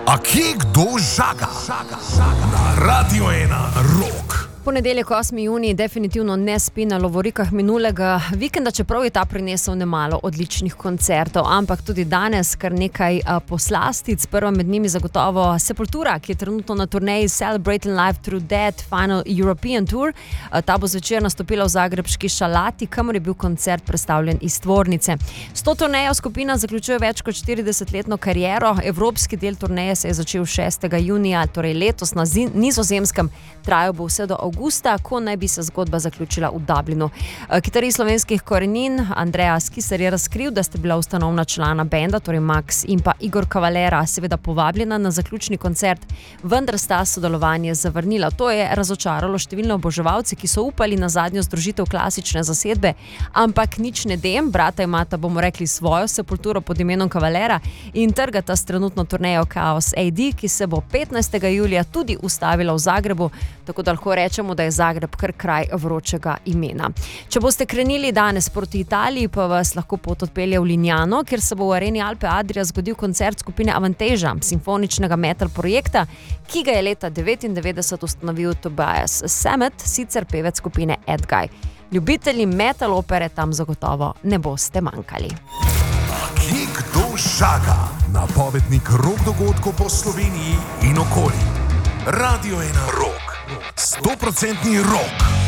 A kje kdo žaga? Na Radio 1 Rock. Ponedeljek 8. junij definitivno ne spi na lovorikah minulega vikenda, čeprav je ta prinesel nemalo odličnih koncertov, ampak tudi danes kar nekaj poslastic. Prva med njimi zagotovo Sepultura, ki je trenutno na turneji Celebrating Life Through Death Final European Tour. Ta bo zvečer nastopila v zagrebški Šalati, kamor je bil koncert predstavljen iz tvornice. S to turnejo skupina zaključuje več kot 40-letno kariero. Evropski del turneje se je začel 6. junija, torej letos na Nizozemskem. Trajal bo vse do avgusta, ko naj bi se zgodba zaključila v Dublinu. Kitarist slovenskih korenin Andreja Skisar je razkril, da sta bila ustanovna člana benda, torej Max in pa Igor Cavalera, seveda povabljena na zaključni koncert, vendar sta sodelovanje zavrnila. To je razočaralo številne oboževalce, ki so upali na zadnjo združitev klasične zasedbe, ampak nič ne dem, brata imata, bomo rekli, svojo Sepulturo pod imenom Cavalera in trgata s trenutno turnejo Chaos AD, ki se bo 15. julija tudi ustavila v Zagrebu, tako da lahko rečemo, da je Zagreb kar kraj vročega imena. Če boste krenili danes proti Italiji, pa vas lahko pot odpelje v Lignano, kjer se bo v areni Alpe Adria zgodil koncert skupine Avantasia, simfoničnega metal projekta, ki ga je leta 1999 ustanovil Tobias Sammet, sicer pevec skupine Edguy. Ljubitelji metal opere tam zagotovo ne boste manjkali. Kje kdo žaga? Napovednik rock dogodkov po Sloveniji in okoli. Radio 1 Rock. 100% rock.